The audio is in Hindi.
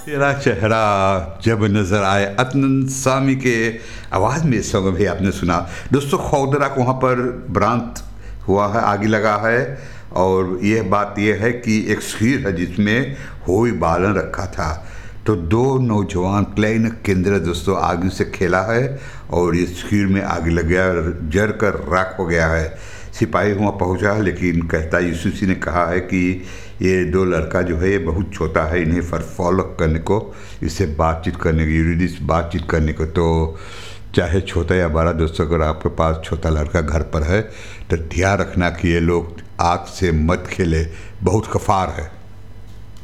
तेरा चेहरा जब नजर आए, अतनन सामी के आवाज़ में इस सॉन्ग भी आपने सुना। दोस्तों खौदरा को वहाँ पर भ्रांत हुआ है, आग लगा है। और यह बात यह है कि एक खीर है जिसमें होई बालन रखा था, तो दो नौजवान क्लैन केंद्र दोस्तों आग से खेला है और इस खीर में आग लग गया, जर कर राख हो गया है। सिपाही वहाँ पहुँचा, लेकिन कहता यूसुफी ने कहा है कि ये दो लड़का जो है ये बहुत छोटा है, इन्हें फॉलो करने को, इससे बातचीत करने को, यूरिडी से बातचीत करने को। तो चाहे छोटा या बड़ा दोस्तों, अगर आपके पास छोटा लड़का घर पर है तो ध्यान रखना कि ये लोग आग से मत खेले, बहुत कफार है।